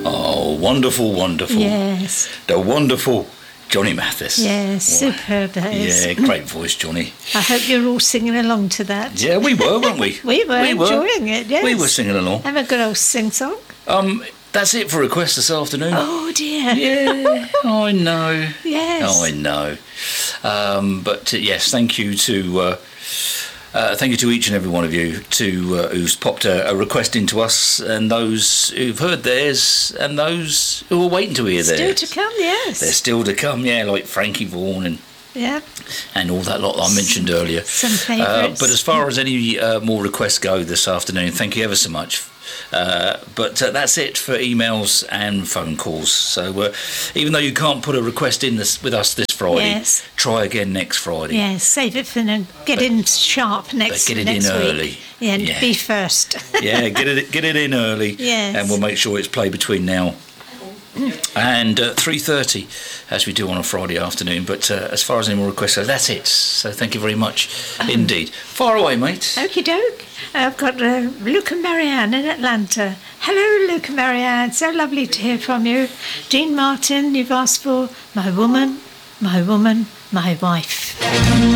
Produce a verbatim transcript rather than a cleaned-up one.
Oh, wonderful, wonderful. Yes. The wonderful Johnny Mathis. Yes, Wow. superb that is. Yeah, great voice, Johnny. I hope you're all singing along to that. Yeah, we were, weren't we? we were we enjoying were. it, yes. We were singing along. Have a good old sing-song. Um, that's it for requests this afternoon. Oh, dear. Yeah, I know. Yes. Oh, I know. Um, but uh, yes, thank you to uh, uh, thank you to each and every one of you to uh, who's popped a, a request into us, and those who've heard theirs, and those who are waiting to hear Still theirs. to come, yes. They're still to come, yeah, like Frankie Vaughan and Yeah. and all that lot that I mentioned earlier. Some Uh, favourites. but as far as any uh, more requests go this afternoon, thank you ever so much. Uh, but uh, that's it for emails and phone calls. So uh, even though you can't put a request in this with us this Friday, Yes. try again next Friday. Yes, save it for now. Get in sharp next, get it next in week. early. Yeah, and Yeah. be first. Yeah, get it get it in early. Yes. And we'll make sure it's played between now and uh, three thirty, as we do on a Friday afternoon. But uh, as far as any more requests go, that's it. So thank you very much indeed. Far away, mate. Okie doke. I've got uh, Luke and Marianne in Atlanta. Hello, Luke and Marianne. So lovely to hear from you. Dean Martin, you've asked for My Woman, My Woman, My Wife.